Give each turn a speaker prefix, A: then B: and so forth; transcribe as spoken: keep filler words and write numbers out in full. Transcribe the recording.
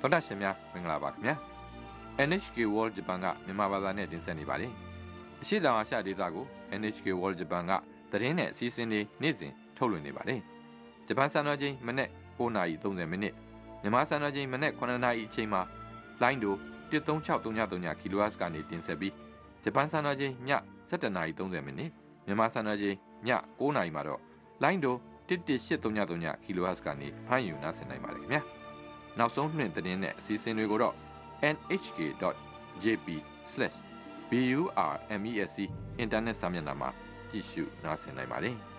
A: သောတာရှင်များမင်္ဂလာပါခင်ဗျာ เอ็น เอช เค World Japan ကမြန်မာဘာသာနဲ့တင်ဆက်နေပါတယ်အရှိတောင်အာရှဒေသကို เอ็น เอช เค World Japan ကသတင်းနဲ့အစီအစဉ်တွေနေ့စဉ်ထုတ်လွှင့်နေပါတယ်ဂျပန်စံတော်ချိန်မနေ့၉နာရီ၃၀မိနစ်မြန်မာစံတော်ချိန်မနေ့9နာရီအချိန်မှာလိုင်းဒိုone three six three three three ကီလိုဟတ်ကနေတင်ဆက်ပြီးဂျပန်စံတော်ချိန်ညsevenနာရီ30မိနစ်မြန်မာစံတော်ချိန်ည9နာရီမှာတော့လိုင်းဒိုone one eight three three threeကီလိုဟတ်ကနေဖမ်းယူနားဆင်နိုင်ပါတယ်ခင်ဗျာနောက်ဆုံးနှင့်သတင်းနဲ့အစီအစဉ်တွေကိုတော့ เอ็น เอช เค ดอท เจ พี สแลช บี ยู อาร์ เอ็ม อี เอส ซี အင်တာနက်စာမျက်နှာမှာကြည့်ရှုနားဆင်နိုင်ပါတယ်